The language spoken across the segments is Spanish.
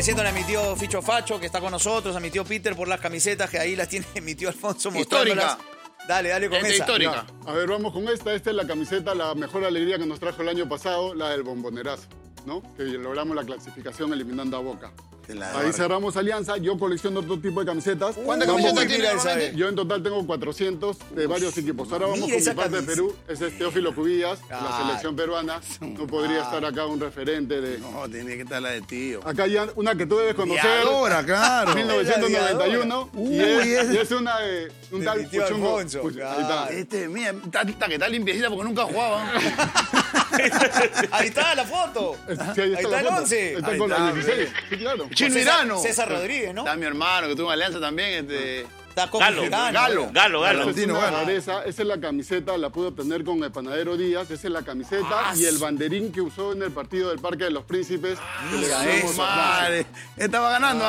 Agradeciéndole a mi tío Ficho Facho, que está con nosotros, a mi tío Peter por las camisetas, que ahí las tiene mi tío Alfonso mostrándolas. Dale con esa. Histórica. Ya, a ver, vamos con esta. Esta es la camiseta, la mejor alegría que nos trajo el año pasado, la del Bombonerazo, ¿no? Que logramos la clasificación eliminando a Boca. Ahí cerramos alianza. Yo colecciono otro tipo de camisetas. ¿Cuántas camisetas tienes? Yo en total tengo 400 de varios equipos. Ahora vamos con mi parte de Perú. Ese es Teófilo Cubillas, la selección peruana. No podría estar acá un referente de... No, tiene que estar la de tío. Acá hay una que tú debes conocer. Ahora, claro. 1991. Y es una de un tal Puchungo. Ahí está. Mira, que está limpiecita porque nunca jugaba. Ahí está la foto. Sí, ahí está el 11. Está con la 16. Sí, claro. Chino Irano. César Rodríguez, ¿no? Está mi hermano que tuvo una alianza también. Está con Galo. Esa es una rareza. Esa es la camiseta, la pude obtener con el panadero Díaz. Esa es la camiseta y el banderín que usó en el partido del Parque de los Príncipes. Madre. Estaba ganando.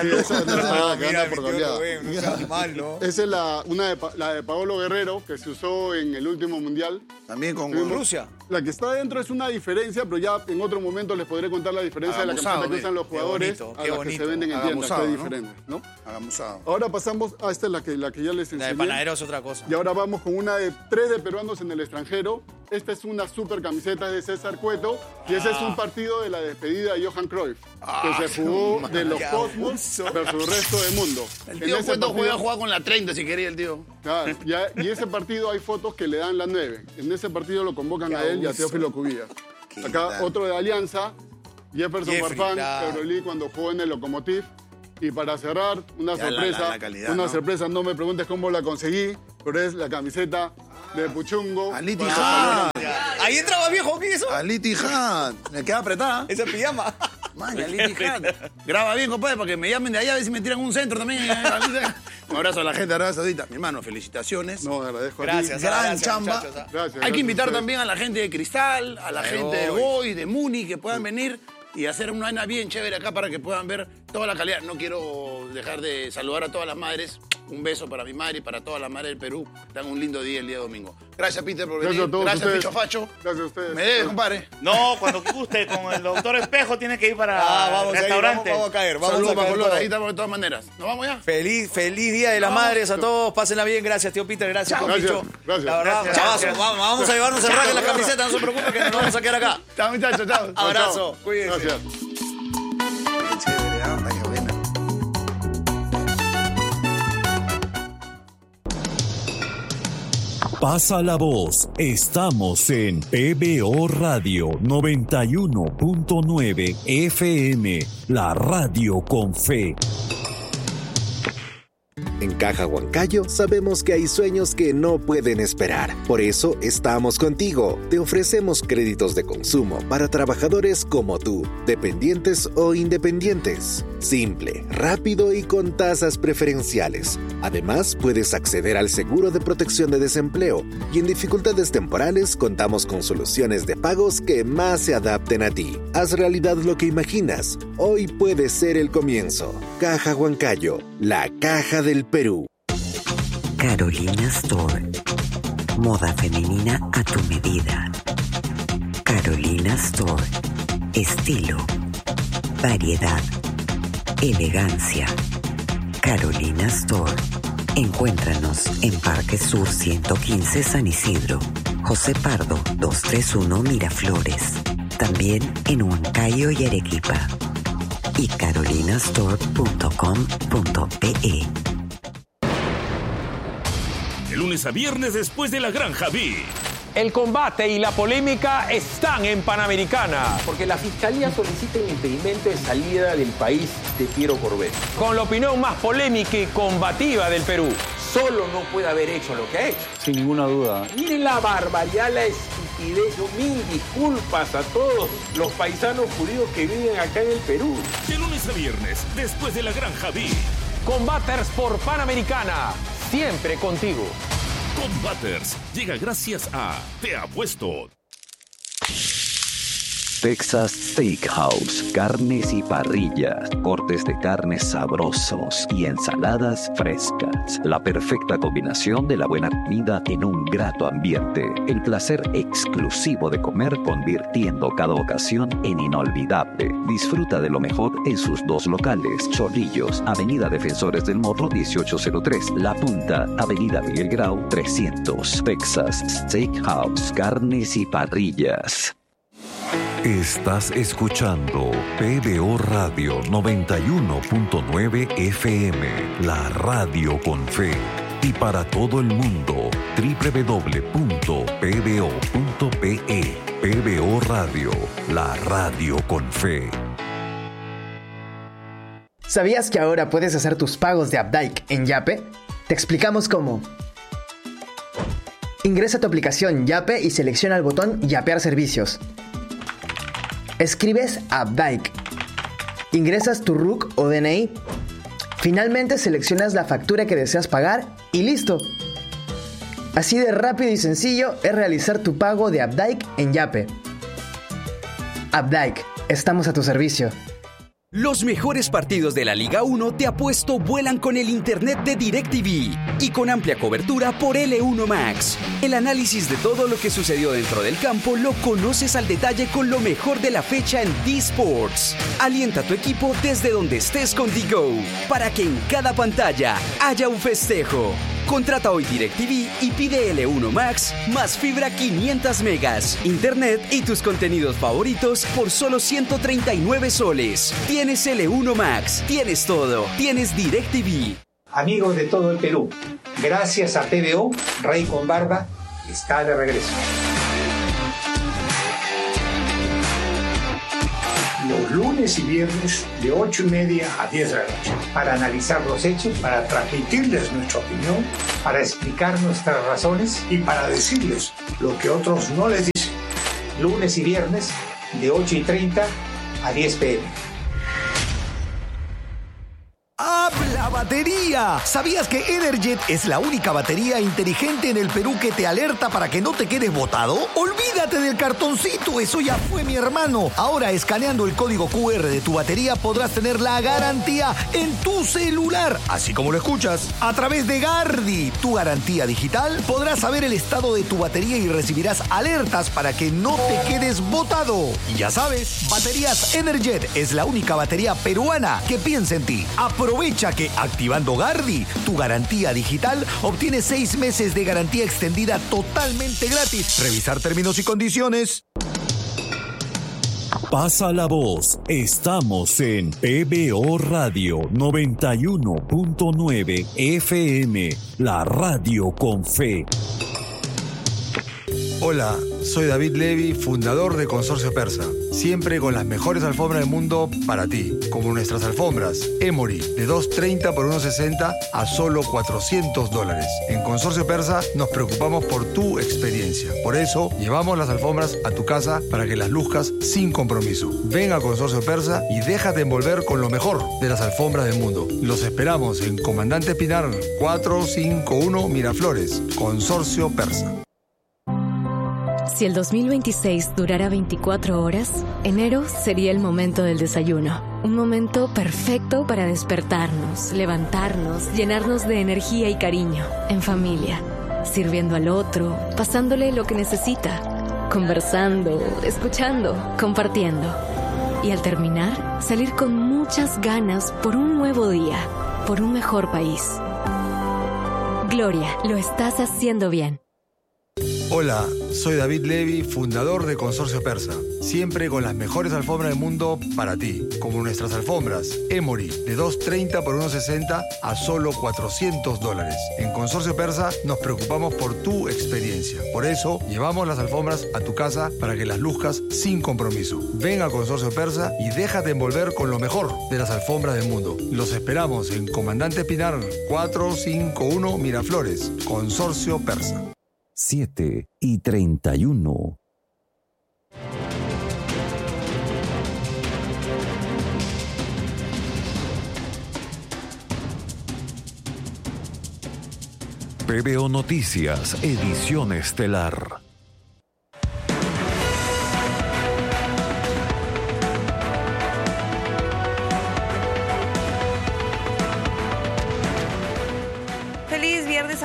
Gana por goleada. Esa es la de Paolo Guerrero, que se usó en el último mundial. También con Rusia. La que está adentro es una diferencia, pero ya en otro momento les podré contar la diferencia de la camiseta que usan los jugadores a las que se venden en tiendas, que es diferente, ¿no? Ahora pasamos a esta, la que ya les enseñé. La de panadero es otra cosa. Y ahora vamos con una de 3 de peruanos en el extranjero. Esta es una super camiseta de César Cueto y ese es un partido de la despedida de Johan Cruyff, que se jugó de los Cosmos versus el resto del mundo. El tío Cueto juega con la 30 si quería el tío. Claro, y ese partido hay fotos que le dan la 9. En ese partido lo convocan a él y a Teófilo Cubillas. Acá otro de Alianza, Jefferson Farfán, Eurolí cuando jugó en el Lokomotiv. Y para cerrar, una sorpresa, sorpresa, no me preguntes cómo la conseguí, pero es la camiseta de Puchungo. Ali Tiján. Ahí entraba viejo, ¿qué es eso? Ali Tiján. Me queda apretada. Esa pijama. Maña, Ali Tiján. Graba bien, compadre, para que me llamen de allá a ver si me tiran un centro también. Un abrazo a la gente de Arabia Saudita. Mi hermano, felicitaciones. No, agradezco gracias, a ti. Gran chamba. Gracias. Hay que invitar también a la gente de Cristal, a la gente de Boy, de Muni, que puedan venir y hacer una vaina bien chévere acá para que puedan ver toda la calidad. No quiero dejar de saludar a todas las madres. Un beso para mi madre y para todas las madres del Perú. Tengan un lindo día el día domingo. Gracias, Peter, por venir. Gracias, Ficho Facho. Gracias a ustedes. Me debes, compadre. No, cuando guste, con el doctor Espejo tiene que ir para vamos el restaurante. Vamos a caer. Saludos para Color, ahí estamos de todas maneras. ¿Nos vamos ya? Feliz Día de las Madres a todos. Pásenla bien. Gracias, tío Peter. Gracias, Picho. Gracias. La verdad, chavazo, vamos a llevarnos el rack en la camiseta. No se preocupen que nos vamos a quedar acá. Chao, muchachos. Chao. Abrazo. Cuídense. Gracias. Qué chévere, qué buena. Pasa la voz, estamos en PBO Radio 91.9 FM, la radio con fe. En Caja Huancayo sabemos que hay sueños que no pueden esperar. Por eso estamos contigo. Te ofrecemos créditos de consumo para trabajadores como tú, dependientes o independientes. Simple, rápido y con tasas preferenciales. Además, puedes acceder al seguro de protección de desempleo y en dificultades temporales contamos con soluciones de pagos que más se adapten a ti. Haz realidad lo que imaginas. Hoy puede ser el comienzo. Caja Huancayo, la caja del Perú. Carolina Store. Moda femenina a tu medida. Carolina Store. Estilo. Variedad. Elegancia. Carolina Store. Encuéntranos en Parque Sur 115 San Isidro. José Pardo 231 Miraflores. También en Huancayo y Arequipa. Y carolinastore.com.pe. De lunes a viernes después de la Granja B. El combate y la polémica están en Panamericana. Porque la Fiscalía solicita el impedimento de salida del país de Piero Corbet. Con la opinión más polémica y combativa del Perú. Solo no puede haber hecho lo que ha hecho. Sin ninguna duda. Miren la barbaridad, la estupidez. Yo mil disculpas a todos los paisanos judíos que viven acá en el Perú. De lunes a viernes después de la Granja B. Combaters por Panamericana. Siempre contigo. Combaters llega gracias a Te Apuesto. Texas Steakhouse, carnes y parrillas, cortes de carnes sabrosos y ensaladas frescas. La perfecta combinación de la buena comida en un grato ambiente. El placer exclusivo de comer, convirtiendo cada ocasión en inolvidable. Disfruta de lo mejor en sus dos locales: Chorrillos, Avenida Defensores del Morro 1803, La Punta, Avenida Miguel Grau 300. Texas Steakhouse, carnes y parrillas. Estás escuchando PBO Radio 91.9 FM, la radio con fe. Y para todo el mundo, www.pbo.pe. PBO Radio, la radio con fe. ¿Sabías que ahora puedes hacer tus pagos de Updike en Yape? Te explicamos cómo. Ingresa a tu aplicación Yape y selecciona el botón Yapear servicios. Escribes Updike. Ingresas tu RUC o DNI. Finalmente seleccionas la factura que deseas pagar y listo. Así de rápido y sencillo es realizar tu pago de Updike en Yape. Updike, estamos a tu servicio. Los mejores partidos de la Liga 1 te apuesto vuelan con el internet de DirecTV y con amplia cobertura por L1 Max. El análisis de todo lo que sucedió dentro del campo lo conoces al detalle con lo mejor de la fecha en D-Sports. Alienta a tu equipo desde donde estés con DiGo para que en cada pantalla haya un festejo. Contrata hoy DirecTV y pide L1 Max más fibra 500 megas, internet y tus contenidos favoritos por solo 139 soles. Tienes L1 Max, tienes todo, tienes DirecTV. Amigos de todo el Perú, gracias a PBO, Rey con Barba está de regreso. Los lunes y viernes de 8:30 a 10 de la noche para analizar los hechos, para transmitirles nuestra opinión, para explicar nuestras razones y para decirles lo que otros no les dicen. Lunes y viernes de 8:30 a 10 p.m. ¡Habla batería! ¿Sabías que Energet es la única batería inteligente en el Perú que te alerta para que no te quedes botado? ¡Olvídate del cartoncito! ¡Eso ya fue, mi hermano! Ahora, escaneando el código QR de tu batería, podrás tener la garantía en tu celular. Así como lo escuchas. A través de Gardi, tu garantía digital, podrás saber el estado de tu batería y recibirás alertas para que no te quedes botado. Y ya sabes, Baterías Energet es la única batería peruana que piensa en ti. Aprovecha que activando Gardi, tu garantía digital, obtienes 6 meses de garantía extendida totalmente gratis. Revisar términos y condiciones. Pasa la voz. Estamos en PBO Radio 91.9 FM, la radio con fe. Hola, soy David Levy, fundador de Consorcio Persa. Siempre con las mejores alfombras del mundo para ti, como nuestras alfombras Emory de 230 por 160 a solo $400. En Consorcio Persa nos preocupamos por tu experiencia. Por eso llevamos las alfombras a tu casa para que las luzcas sin compromiso. Ven a Consorcio Persa y déjate envolver con lo mejor de las alfombras del mundo. Los esperamos en Comandante Pinar 451 Miraflores. Consorcio Persa. Si el 2026 durara 24 horas, enero sería el momento del desayuno. Un momento perfecto para despertarnos, levantarnos, llenarnos de energía y cariño, en familia, sirviendo al otro, pasándole lo que necesita, conversando, escuchando, compartiendo. Y al terminar, salir con muchas ganas por un nuevo día, por un mejor país. Gloria, lo estás haciendo bien. Hola, soy David Levy, fundador de Consorcio Persa. Siempre con las mejores alfombras del mundo para ti, como nuestras alfombras Emory de 230 por 160 a solo $400. En Consorcio Persa nos preocupamos por tu experiencia. Por eso llevamos las alfombras a tu casa para que las luzcas sin compromiso. Ven a Consorcio Persa y déjate envolver con lo mejor de las alfombras del mundo. Los esperamos en Comandante Pinar 451 Miraflores. Consorcio Persa. 7:31. PBO Noticias, edición estelar.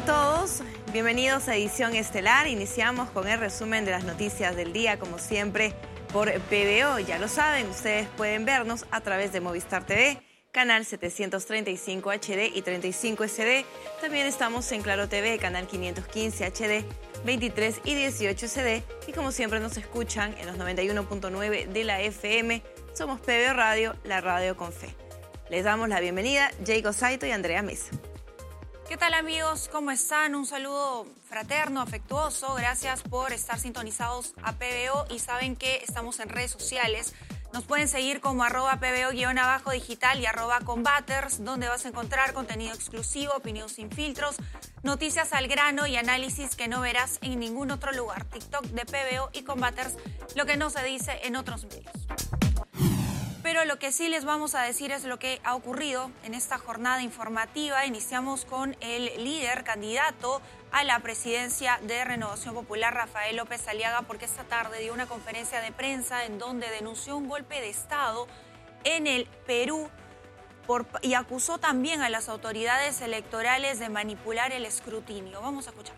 a todos, bienvenidos a Edición Estelar. Iniciamos con el resumen de las noticias del día, como siempre, por PBO. Ya lo saben, ustedes pueden vernos a través de Movistar TV, canal 735 HD y 35 SD. También estamos en Claro TV, canal 515 HD, 23 y 18 SD. Y como siempre nos escuchan en los 91.9 de la FM. Somos PBO Radio, la radio con fe. Les damos la bienvenida, Jacob Saito y Andrea Mesa. ¿Qué tal, amigos? ¿Cómo están? Un saludo fraterno, afectuoso. Gracias por estar sintonizados a PBO y saben que estamos en redes sociales. Nos pueden seguir como @PBO_digital y @combaters, donde vas a encontrar contenido exclusivo, opinión sin filtros, noticias al grano y análisis que no verás en ningún otro lugar. TikTok de PBO y Combaters, lo que no se dice en otros medios. Pero lo que sí les vamos a decir es lo que ha ocurrido en esta jornada informativa. Iniciamos con el líder candidato a la presidencia de Renovación Popular, Rafael López Aliaga, porque esta tarde dio una conferencia de prensa en donde denunció un golpe de Estado en el Perú y acusó también a las autoridades electorales de manipular el escrutinio. Vamos a escuchar.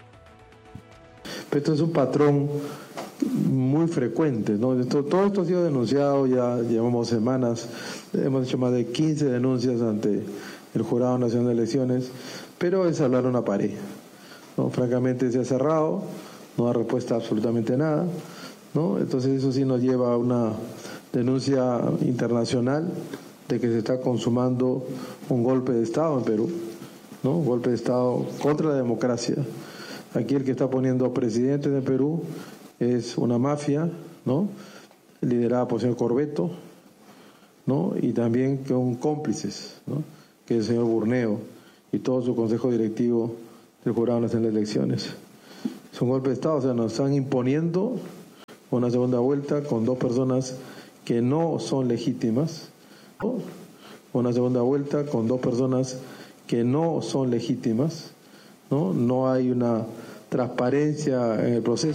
Esto es un patrón muy frecuente, ¿no? Todo esto ha sido denunciado, ya llevamos semanas, hemos hecho más de 15 denuncias ante el Jurado Nacional de Elecciones, pero es hablar a una pared, ¿no? Francamente se ha cerrado, no da respuesta a absolutamente nada, ¿no? Entonces eso sí nos lleva a una denuncia internacional de que se está consumando un golpe de Estado en Perú, ¿no? Un golpe de Estado contra la democracia. Aquí el que está poniendo presidente de Perú es una mafia, ¿no? Liderada por el señor Corbeto, ¿no? Y también con cómplices, ¿no? Que es el señor Burneo y todo su consejo directivo del Jurado Nacional de Elecciones. Es un golpe de Estado, o sea, nos están imponiendo una segunda vuelta con dos personas que no son legítimas, ¿no? Una segunda vuelta con dos personas que no son legítimas, ¿no? No hay una transparencia en el proceso.